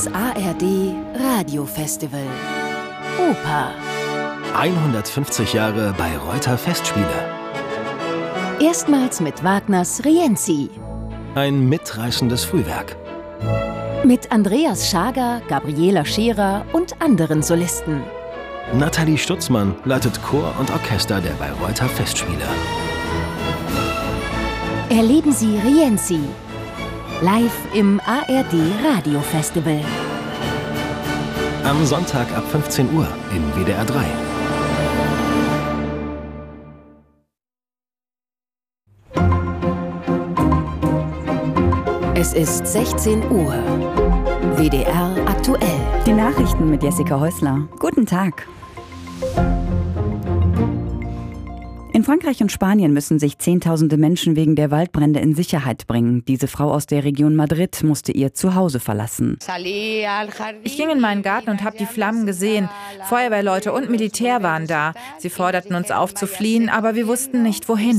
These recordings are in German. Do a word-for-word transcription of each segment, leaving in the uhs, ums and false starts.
Das A R D Radiofestival Oper. hundertfünfzig Jahre Bayreuther Festspiele. Erstmals mit Wagners Rienzi. Ein mitreißendes Frühwerk. Mit Andreas Schager, Gabriela Scherer und anderen Solisten. Nathalie Stutzmann leitet Chor und Orchester der Bayreuther Festspiele. Erleben Sie Rienzi live im A R D Radiofestival. Am Sonntag ab fünfzehn Uhr im W D R drei. Es ist sechzehn Uhr. W D R aktuell. Die Nachrichten mit Jessica Häusler. Guten Tag. In Frankreich und Spanien müssen sich Zehntausende Menschen wegen der Waldbrände in Sicherheit bringen. Diese Frau aus der Region Madrid musste ihr Zuhause verlassen. Ich ging in meinen Garten und habe die Flammen gesehen. Feuerwehrleute und Militär waren da. Sie forderten uns auf zu fliehen, aber wir wussten nicht, wohin.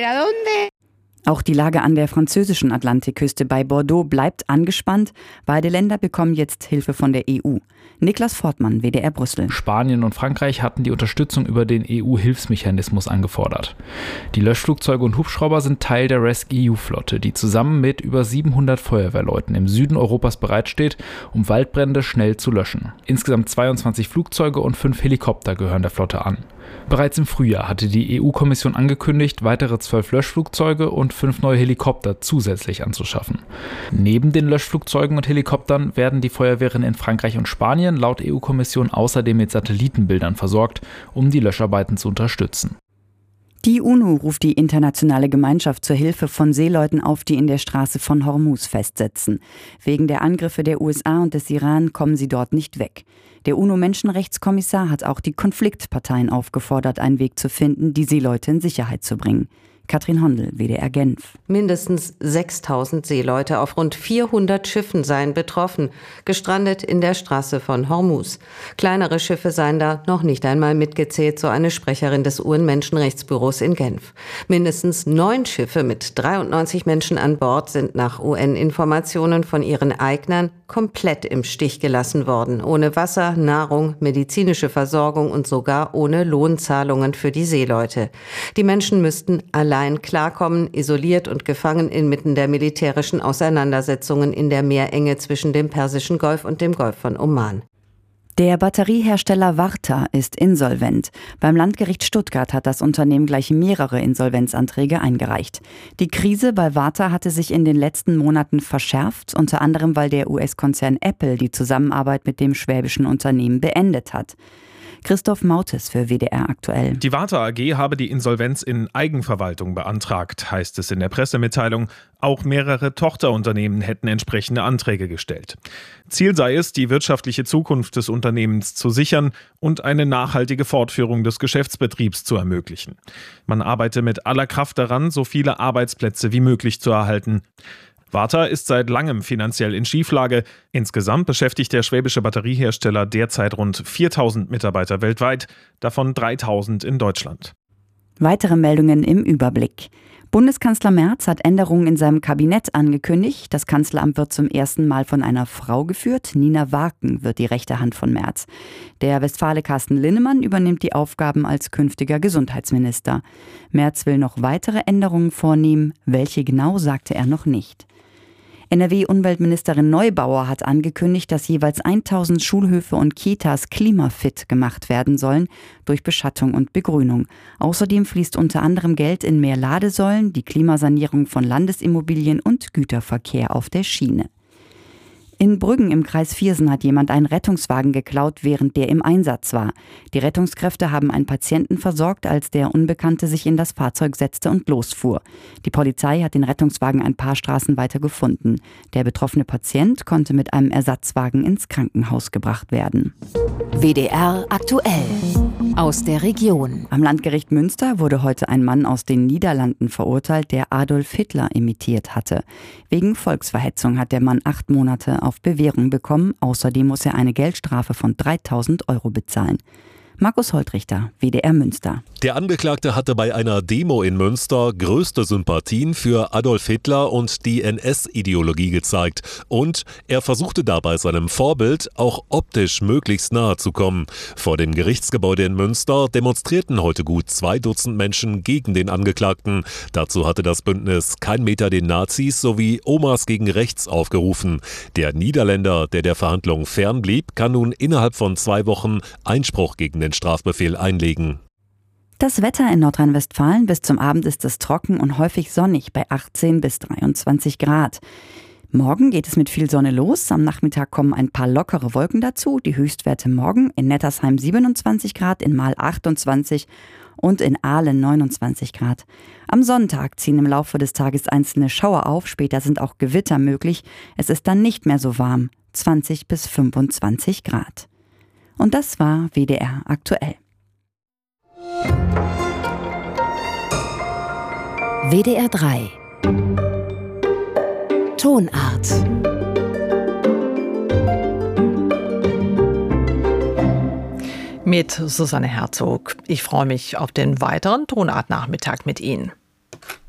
Auch die Lage an der französischen Atlantikküste bei Bordeaux bleibt angespannt. Beide Länder bekommen jetzt Hilfe von der E U. Niklas Fortmann, W D R Brüssel. Spanien und Frankreich hatten die Unterstützung über den E U-Hilfsmechanismus angefordert. Die Löschflugzeuge und Hubschrauber sind Teil der RescEU-E U-Flotte, die zusammen mit über siebenhundert Feuerwehrleuten im Süden Europas bereitsteht, um Waldbrände schnell zu löschen. Insgesamt zweiundzwanzig Flugzeuge und fünf Helikopter gehören der Flotte an. Bereits im Frühjahr hatte die E U-Kommission angekündigt, weitere zwölf Löschflugzeuge und fünf neue Helikopter zusätzlich anzuschaffen. Neben den Löschflugzeugen und Helikoptern werden die Feuerwehren in Frankreich und Spanien laut E U-Kommission außerdem mit Satellitenbildern versorgt, um die Löscharbeiten zu unterstützen. Die UNO ruft die internationale Gemeinschaft zur Hilfe von Seeleuten auf, die in der Straße von Hormuz festsitzen. Wegen der Angriffe der U S A und des Iran kommen sie dort nicht weg. Der UNO-Menschenrechtskommissar hat auch die Konfliktparteien aufgefordert, einen Weg zu finden, die Seeleute in Sicherheit zu bringen. Katrin Hondel, W D R Genf. Mindestens sechstausend Seeleute auf rund vierhundert Schiffen seien betroffen, gestrandet in der Straße von Hormuz. Kleinere Schiffe seien da noch nicht einmal mitgezählt, so eine Sprecherin des U N-Menschenrechtsbüros in Genf. Mindestens neun Schiffe mit dreiundneunzig Menschen an Bord sind nach U N-Informationen von ihren Eignern komplett im Stich gelassen worden, ohne Wasser, Nahrung, medizinische Versorgung und sogar ohne Lohnzahlungen für die Seeleute. Die Menschen müssten allein klarkommen, isoliert und gefangen inmitten der militärischen Auseinandersetzungen in der Meerenge zwischen dem Persischen Golf und dem Golf von Oman. Der Batteriehersteller Varta ist insolvent. Beim Landgericht Stuttgart hat das Unternehmen gleich mehrere Insolvenzanträge eingereicht. Die Krise bei Varta hatte sich in den letzten Monaten verschärft, unter anderem weil der U S-Konzern Apple die Zusammenarbeit mit dem schwäbischen Unternehmen beendet hat. Christoph Mautes für W D R aktuell. Die Varta A G habe die Insolvenz in Eigenverwaltung beantragt, heißt es in der Pressemitteilung. Auch mehrere Tochterunternehmen hätten entsprechende Anträge gestellt. Ziel sei es, die wirtschaftliche Zukunft des Unternehmens zu sichern und eine nachhaltige Fortführung des Geschäftsbetriebs zu ermöglichen. Man arbeite mit aller Kraft daran, so viele Arbeitsplätze wie möglich zu erhalten. Varta ist seit langem finanziell in Schieflage. Insgesamt beschäftigt der schwäbische Batteriehersteller derzeit rund viertausend Mitarbeiter weltweit, davon dreitausend in Deutschland. Weitere Meldungen im Überblick. Bundeskanzler Merz hat Änderungen in seinem Kabinett angekündigt. Das Kanzleramt wird zum ersten Mal von einer Frau geführt. Nina Warken wird die rechte Hand von Merz. Der Westfale Carsten Linnemann übernimmt die Aufgaben als künftiger Gesundheitsminister. Merz will noch weitere Änderungen vornehmen. Welche genau, sagte er noch nicht. N R W-Umweltministerin Neubauer hat angekündigt, dass jeweils tausend Schulhöfe und Kitas klimafit gemacht werden sollen durch Beschattung und Begrünung. Außerdem fließt unter anderem Geld in mehr Ladesäulen, die Klimasanierung von Landesimmobilien und Güterverkehr auf der Schiene. In Brüggen im Kreis Viersen hat jemand einen Rettungswagen geklaut, während der im Einsatz war. Die Rettungskräfte haben einen Patienten versorgt, als der Unbekannte sich in das Fahrzeug setzte und losfuhr. Die Polizei hat den Rettungswagen ein paar Straßen weiter gefunden. Der betroffene Patient konnte mit einem Ersatzwagen ins Krankenhaus gebracht werden. W D R aktuell. Aus der Region. Am Landgericht Münster wurde heute ein Mann aus den Niederlanden verurteilt, der Adolf Hitler imitiert hatte. Wegen Volksverhetzung hat der Mann acht Monate auf Bewährung bekommen. Außerdem muss er eine Geldstrafe von dreitausend Euro bezahlen. Markus Holtrichter, W D R Münster. Der Angeklagte hatte bei einer Demo in Münster größte Sympathien für Adolf Hitler und die N S-Ideologie gezeigt. Und er versuchte dabei seinem Vorbild auch optisch möglichst nahe zu kommen. Vor dem Gerichtsgebäude in Münster demonstrierten heute gut zwei Dutzend Menschen gegen den Angeklagten. Dazu hatte das Bündnis Kein Meter den Nazis sowie Omas gegen Rechts aufgerufen. Der Niederländer, der der Verhandlung fernblieb, kann nun innerhalb von zwei Wochen Einspruch gegen den Strafbefehl einlegen. Das Wetter in Nordrhein-Westfalen: bis zum Abend ist es trocken und häufig sonnig bei achtzehn bis dreiundzwanzig Grad. Morgen geht es mit viel Sonne los. Am Nachmittag kommen ein paar lockere Wolken dazu. Die Höchstwerte morgen: in Nettersheim siebenundzwanzig Grad, in Marl achtundzwanzig und in Aalen neunundzwanzig Grad. Am Sonntag ziehen im Laufe des Tages einzelne Schauer auf. Später sind auch Gewitter möglich. Es ist dann nicht mehr so warm: zwanzig bis fünfundzwanzig Grad. Und das war W D R aktuell. W D R drei Tonart. Mit Susanne Herzog. Ich freue mich auf den weiteren Tonart-Nachmittag mit Ihnen.